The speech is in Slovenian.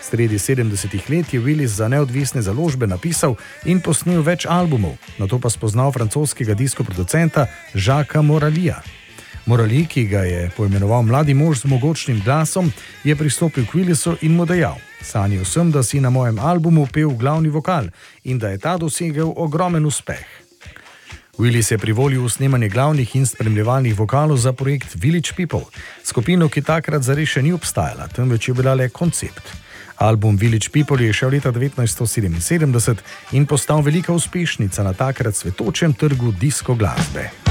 Sredi 70. let je Willis za neodvisne založbe napisal in posnel več albumov, nato pa spoznal francoskega diskoproducenta Jacquesa Moralija. Morali, ki ga je poimenoval mladi mož z mogočnim glasom, je pristopil k Willisu in mu dejal: "Sanjal sem, da si na mojem albumu pel glavni vokal in da je ta dosegel ogromen uspeh." Willis je privolil v snemanje glavnih in spremljevalnih vokalov za projekt Village People, skupino, ki takrat zares še ni obstajala, temveč je bila le koncept. Album Village People je šel leta 1977 in postal velika uspešnica na takrat cvetočem trgu disko glasbe.